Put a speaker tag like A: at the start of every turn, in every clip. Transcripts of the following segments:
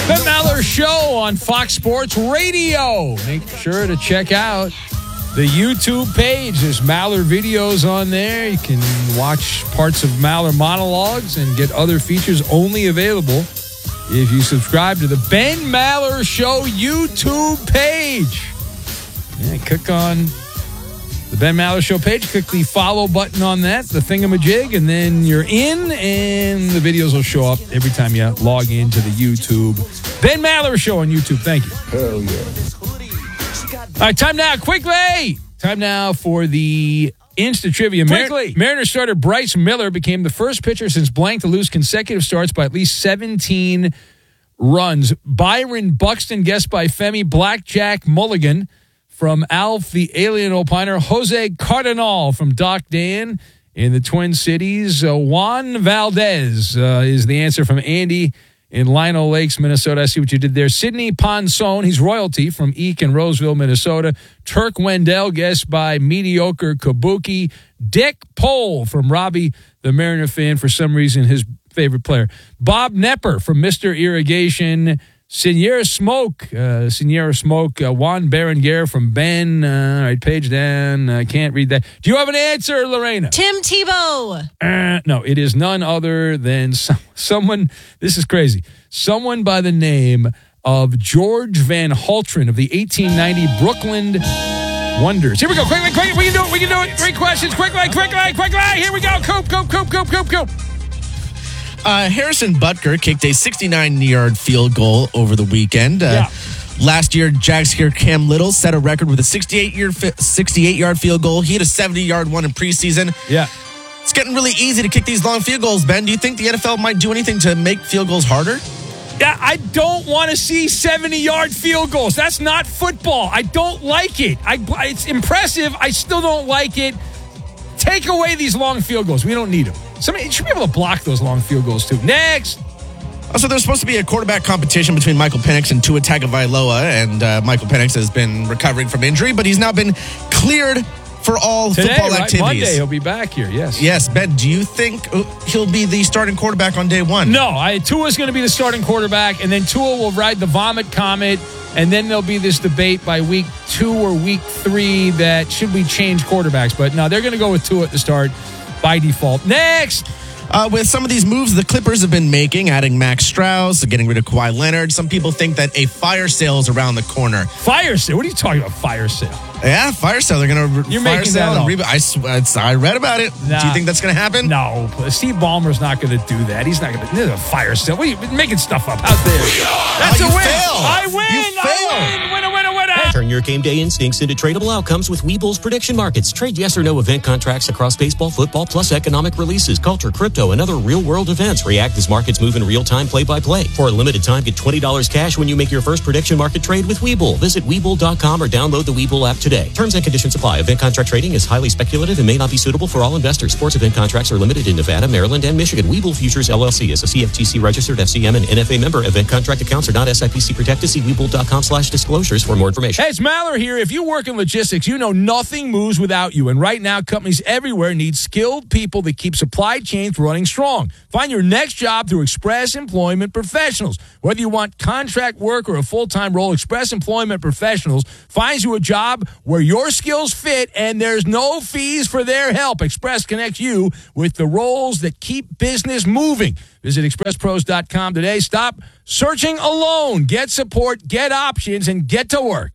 A: Ben Maller Show on Fox Sports Radio. Make sure to check out the YouTube page. There's Maller videos on there. You can watch parts of Maller monologues and get other features only available if you subscribe to the Ben Maller Show YouTube page. Yeah, click on the Ben Maller Show page. Click the follow button on that, the thingamajig, and then you're in, and the videos will show up every time you log into the YouTube. Ben Maller Show on YouTube. Thank you.
B: Hell yeah.
A: All right, time now. Quickly. Time now for the Insta Trivia. Mariners starter Bryce Miller became the first pitcher since blank to lose consecutive starts by at least 17 runs. Byron Buxton, guessed by Femi Blackjack Mulligan. From Alf, the Alien Opiner, Jose Cardinal from Doc Dan in the Twin Cities. Juan Valdez is the answer from Andy in Lino Lakes, Minnesota. I see what you did there. Sidney Ponson, he's royalty from Eek in Roseville, Minnesota. Turk Wendell, guessed by Mediocre Kabuki. Dick Pohl from Robbie, the Mariner fan, for some reason his favorite player. Bob Nepper from Mr. Irrigation. Senior Smoke, Juan Berenguer from Ben. All right, page down. I can't read that. Do you have an answer, Lorena?
C: Tim Tebow.
A: No, it is none other than someone. This is crazy. Someone by the name of George Van Hultren of the 1890 Brooklyn Wonders. Here we go. Quickly. We can do it. 3 questions. Quickly. Here we go. Coop.
D: Harrison Butker kicked a 69-yard field goal over the weekend. Last year, Jags kicker Cam Little set a record with a 68-yard field goal. He had a 70-yard one in preseason.
A: Yeah.
D: It's getting really easy to kick these long field goals, Ben. Do you think the NFL might do anything to make field goals harder?
A: Yeah, I don't want to see 70-yard field goals. That's not football. I don't like it. It's impressive. I still don't like it. Take away these long field goals. We don't need them. Somebody should be able to block those long field goals, too. Next.
D: Also, there's supposed to be a quarterback competition between Michael Penix and Tua Tagovailoa, and Michael Penix has been recovering from injury, but he's now been cleared for all football activities.
A: Monday, he'll be back here, yes.
D: Yes, Ben, do you think he'll be the starting quarterback on day one?
A: No, Tua's going to be the starting quarterback, and then Tua will ride the vomit comet, and then there'll be this debate by week 2 or week 3 that should we change quarterbacks. But no, they're going to go with Tua at the start by default. Next!
D: With some of these moves the Clippers have been making, adding Max Strus, getting rid of Kawhi Leonard, some people think that a fire sale is around the corner.
A: Fire sale? What are you talking about, fire sale?
D: Yeah, fire sale. They're going to fire sale. I read about it.
A: Nah.
D: Do you think that's going to happen?
A: No. Steve Ballmer's not going to do that. He's not going to. There's a fire sale. What are you making stuff up out there? That's a win. I win. Winner.
E: Turn your game day instincts into tradable outcomes with Webull's prediction markets. Trade yes or no event contracts across baseball, football, plus economic releases, culture, crypto, and other real-world events. React as markets move in real time, play-by-play. For a limited time, get $20 cash when you make your first prediction market trade with Webull. Visit Webull.com or download the Webull app today. Terms and conditions apply. Event contract trading is highly speculative and may not be suitable for all investors. Sports event contracts are limited in Nevada, Maryland, and Michigan. Webull Futures LLC is a CFTC registered FCM and NFA member. Event contract accounts are not SIPC protected. See Webull.com/disclosures for more information.
A: Hey, it's Maller here. If you work in logistics, you know nothing moves without you. And right now, companies everywhere need skilled people that keep supply chains running strong. Find your next job through Express Employment Professionals. Whether you want contract work or a full-time role, Express Employment Professionals finds you a job where your skills fit and there's no fees for their help. Express connects you with the roles that keep business moving. Visit expresspros.com today. Stop searching alone. Get support, get options, and get to work.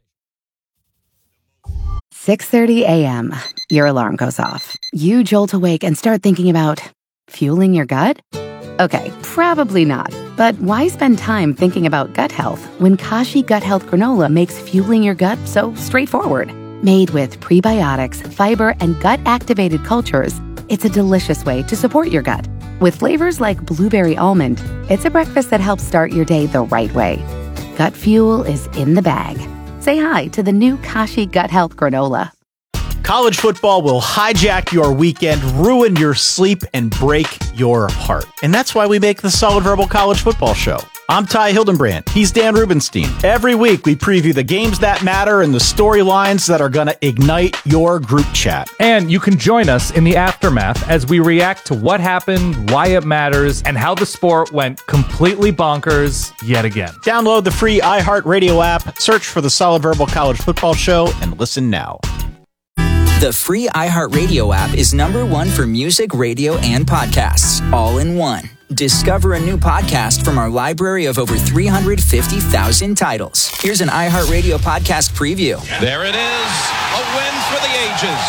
F: 6:30 a.m. Your alarm goes off. You jolt awake and start thinking about fueling your gut? Okay, probably not. But why spend time thinking about gut health when Kashi Gut Health Granola makes fueling your gut so straightforward? Made with prebiotics, fiber, and gut-activated cultures, it's a delicious way to support your gut. With flavors like blueberry almond, it's a breakfast that helps start your day the right way. Gut fuel is in the bag. Say hi to the new Kashi Gut Health Granola.
G: College football will hijack your weekend, ruin your sleep, and break your heart. And that's why we make the Solid Verbal College Football Show. I'm Ty Hildenbrand. He's Dan Rubenstein. Every week, we preview the games that matter and the storylines that are going to ignite your group chat.
H: And you can join us in the aftermath as we react to what happened, why it matters, and how the sport went completely bonkers yet again.
G: Download the free iHeartRadio app, search for the Solid Verbal College Football Show, and listen now.
I: The free iHeartRadio app is #1 for music, radio, and podcasts, all in one. Discover a new podcast from our library of over 350,000 titles. Here's an iHeartRadio podcast preview.
J: There it is, a win for the ages.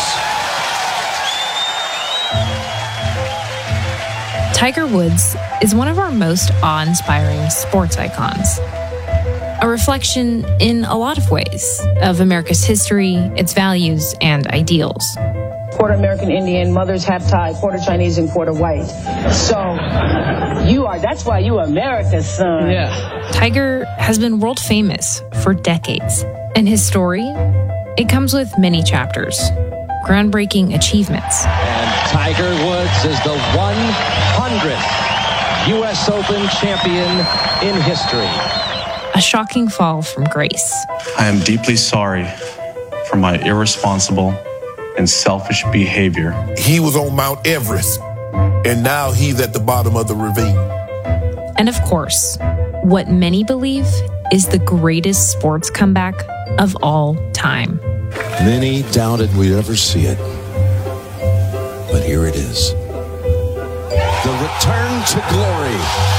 K: Tiger Woods is one of our most awe-inspiring sports icons. A reflection in a lot of ways of America's history, its values, and ideals.
L: Quarter American Indian, mother's half Thai, quarter Chinese, and quarter white. So that's why you America's son.
K: Yeah. Tiger has been world famous for decades. And his story, it comes with many chapters, groundbreaking achievements.
M: And Tiger Woods is the 100th U.S. Open champion in history.
K: A shocking fall from grace.
N: I am deeply sorry for my irresponsible and selfish behavior.
O: He was on Mount Everest, and now he's at the bottom of the ravine.
K: And of course, what many believe is the greatest sports comeback of all time.
P: Many doubted we'd ever see it, but here it is. The return to glory.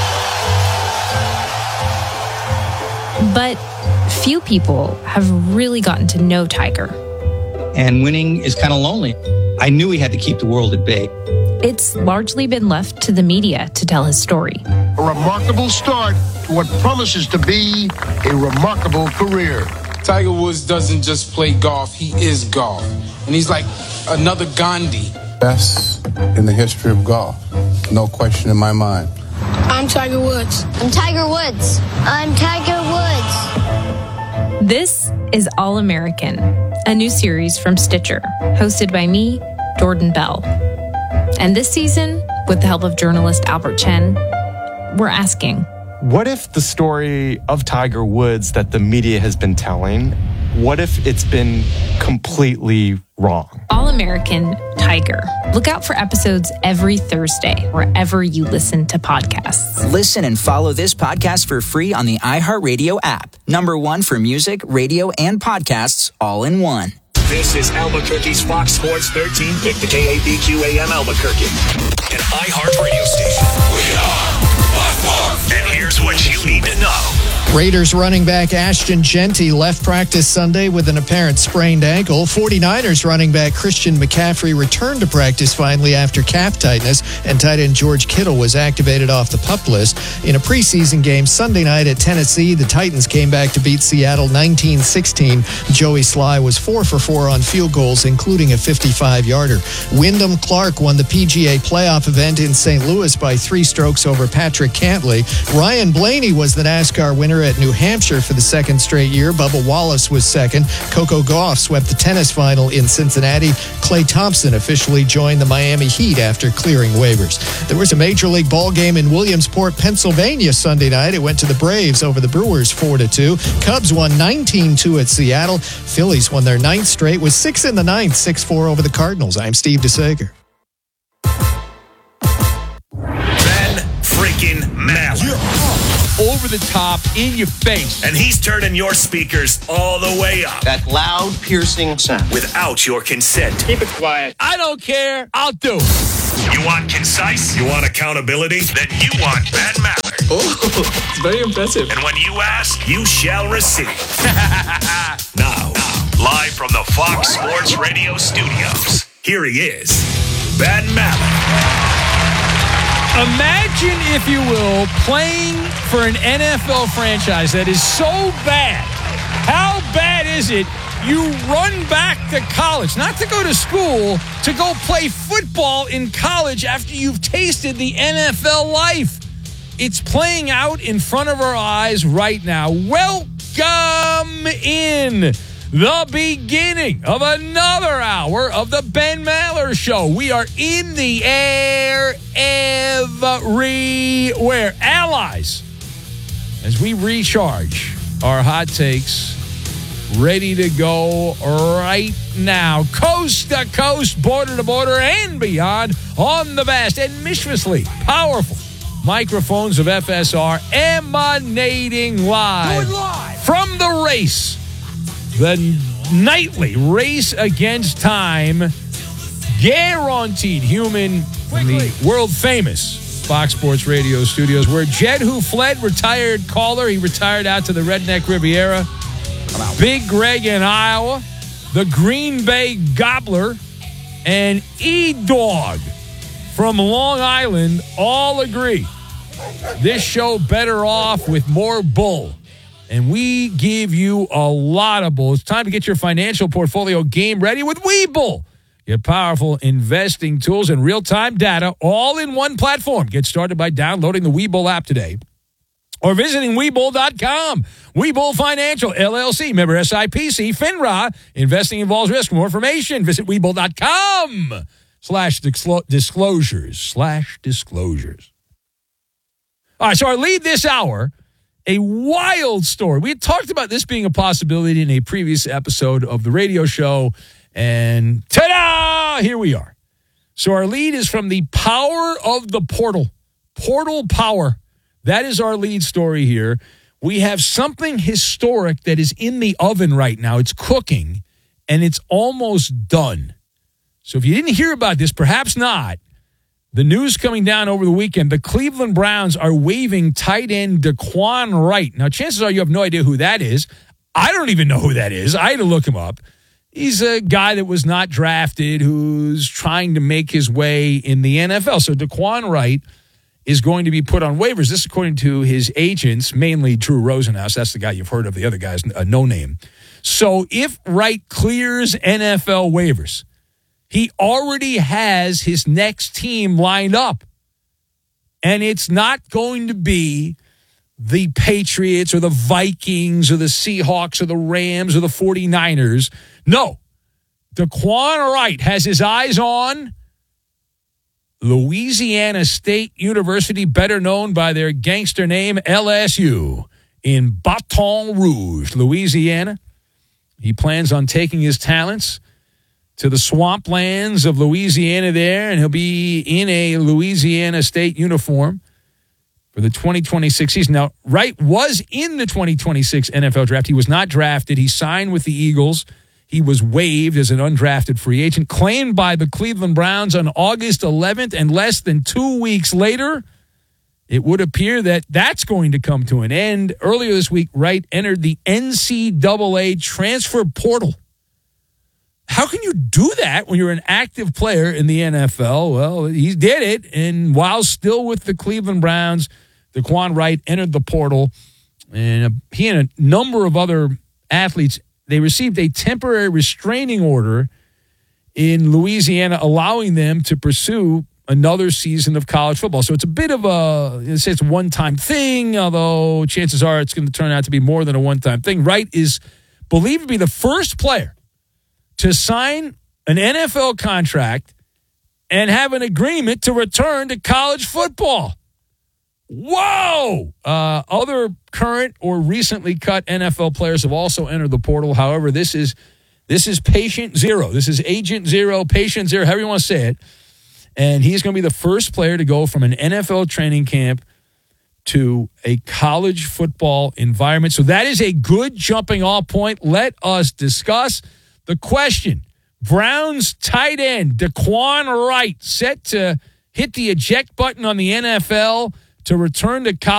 K: But few people have really gotten to know Tiger.
Q: And winning is kind of lonely. I knew he had to keep the world at bay.
K: It's largely been left to the media to tell his story.
R: A remarkable start to what promises to be a remarkable career.
S: Tiger Woods doesn't just play golf, he is golf. And he's like another Gandhi.
T: Best in the history of golf. No question in my mind.
U: I'm Tiger Woods.
V: I'm Tiger Woods. I'm Tiger Woods.
K: This is All American, a new series from Stitcher, hosted by me, Jordan Bell. And this season, with the help of journalist Albert Chen, we're asking,
W: what if the story of Tiger Woods that the media has been telling, what if it's been completely wrong?
K: All American Tiger. Look out for episodes every Thursday, wherever you listen to podcasts.
I: Listen and follow this podcast for free on the iHeartRadio app. #1 for music, radio, and podcasts, all in one.
X: This is Albuquerque's Fox Sports 1350 KABQ AM Albuquerque,
J: an iHeart radio station. We are by far. And here's what you need to know.
Y: Raiders running back Ashton Jeanty left practice Sunday with an apparent sprained ankle. 49ers running back Christian McCaffrey returned to practice finally after calf tightness, and tight end George Kittle was activated off the PUP list. In a preseason game Sunday night at Tennessee, the Titans came back to beat Seattle 19-16. Joey Sly was 4 for 4 on field goals, including a 55-yarder. Wyndham Clark won the PGA playoff event in St. Louis by 3 strokes over Patrick Cantley. Ryan Blaney was the NASCAR winner at New Hampshire for the second straight year. Bubba Wallace was second. Coco Gauff swept the tennis final in Cincinnati. Klay Thompson officially joined the Miami Heat after clearing waivers. There was a Major League ball game in Williamsport, Pennsylvania Sunday night. It went to the Braves over the Brewers 4-2. Cubs won 19-2 at Seattle. Phillies won their 9th straight with 6 in the 9th, 6-4 over the Cardinals. I'm Steve DeSager.
J: Ben freaking Maller.
A: Over the top, in your face.
J: And he's turning your speakers all the way up.
Z: That loud, piercing sound.
J: Without your consent.
Z: Keep it quiet.
A: I don't care. I'll do it.
J: You want concise? You want accountability? Then you want Ben Maller.
Z: Oh, it's very impressive.
J: And when you ask, you shall receive. Now, live from the Fox Sports Radio studios, here he is, Ben Maller.
A: Imagine, if you will, playing for an NFL franchise that is so bad. How bad is it? You run back to college, not to go to school, to go play football in college after you've tasted the NFL life. It's playing out in front of our eyes right now. Welcome in the beginning of another hour of the Ben Maller Show. We are in the air everywhere. Allies as we recharge our hot takes, ready to go right now, coast to coast, border to border, and beyond on the vast and mischievously powerful microphones of FSR, emanating live from the race, the nightly race against time, guaranteed human from the world-famous Fox Sports Radio studios, where Jed Who Fled, retired caller, he retired out to the Redneck Riviera, Big Greg in Iowa, the Green Bay Gobbler, and E-Dog from Long Island all agree this show better off with more bull. And we give you a lot of bull. It's time to get your financial portfolio game ready with Webull. Your powerful investing tools and real-time data all in one platform. Get started by downloading the Webull app today or visiting Webull.com. Webull Financial, LLC, member SIPC, FINRA. Investing involves risk. For more information, visit Webull.com/disclosures. All right, so our lead this hour, a wild story. We had talked about this being a possibility in a previous episode of the radio show, and ta-da! Here we are. So our lead is from the power of the portal. Portal power. That is our lead story here. We have something historic that is in the oven right now. It's cooking, and it's almost done. So if you didn't hear about this, perhaps not, the news coming down over the weekend, the Cleveland Browns are waiving tight end Daquan Wright. Now, chances are you have no idea who that is. I don't even know who that is. I had to look him up. He's a guy that was not drafted who's trying to make his way in the NFL. So Daquan Wright is going to be put on waivers. This according to his agents, mainly Drew Rosenhaus. That's the guy you've heard of. The other guy's a no-name. So if Wright clears NFL waivers, he already has his next team lined up. And it's not going to be the Patriots or the Vikings or the Seahawks or the Rams or the 49ers. No. Daquan Wright has his eyes on Louisiana State University, better known by their gangster name, LSU, in Baton Rouge, Louisiana. He plans on taking his talents to the swamplands of Louisiana there, and he'll be in a Louisiana State uniform for the 2026 season. Now, Wright was in the 2026 NFL draft. He was not drafted. He signed with the Eagles. He was waived as an undrafted free agent, claimed by the Cleveland Browns on August 11th, and less than 2 weeks later, it would appear that that's going to come to an end. Earlier this week, Wright entered the NCAA transfer portal. How can you do that when you're an active player in the NFL? Well, he did it, and while still with the Cleveland Browns, Daquan Wright entered the portal, and he and a number of other athletes, they received a temporary restraining order in Louisiana, allowing them to pursue another season of college football. So it's a bit of it's a one-time thing, although chances are it's going to turn out to be more than a one-time thing. Wright is believed to be the first player to sign an NFL contract and have an agreement to return to college football. Whoa! Other current or recently cut NFL players have also entered the portal. However, this is patient zero. This is agent zero, patient zero, however you want to say it. And he's going to be the first player to go from an NFL training camp to a college football environment. So that is a good jumping off point. Let us discuss the question. Browns tight end Daquan Wright set to hit the eject button on the NFL to return to college.